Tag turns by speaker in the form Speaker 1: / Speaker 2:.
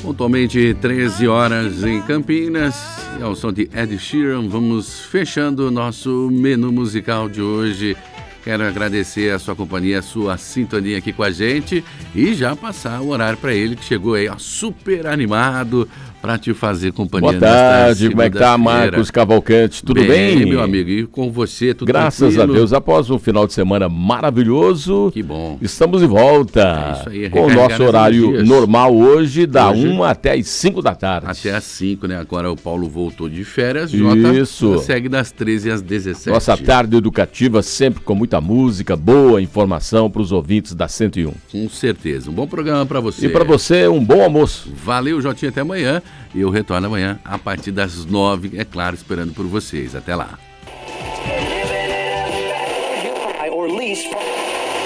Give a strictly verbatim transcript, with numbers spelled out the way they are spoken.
Speaker 1: Pontualmente treze horas em Campinas, e ao som de Ed Sheeran, vamos fechando o nosso menu musical de hoje. Quero agradecer a sua companhia, a sua sintonia aqui com a gente e já passar o horário para ele que chegou aí, ó, super animado para te fazer companhia.
Speaker 2: Boa tarde, como é que tá, Marcos Cavalcante? Tudo bem?
Speaker 1: Bem, meu amigo, e com você, tudo
Speaker 2: Graças
Speaker 1: tranquilo?
Speaker 2: a Deus, após um final de semana maravilhoso,
Speaker 1: que bom.
Speaker 2: Estamos de volta
Speaker 1: é isso aí,
Speaker 2: com o nosso horário normal hoje, da hoje, uma até as cinco da tarde.
Speaker 1: Até as cinco, né? Agora o Paulo voltou de férias, Jota
Speaker 2: Isso.
Speaker 1: segue das treze às dezessete.
Speaker 2: Nossa tarde educativa sempre com muita música, boa informação para os ouvintes da cento e um.
Speaker 1: Com certeza, um bom programa para você.
Speaker 2: E para você, um bom almoço.
Speaker 1: Valeu, Jotinha, até amanhã. E eu retorno amanhã a partir das nove, é claro, esperando por vocês. Até lá.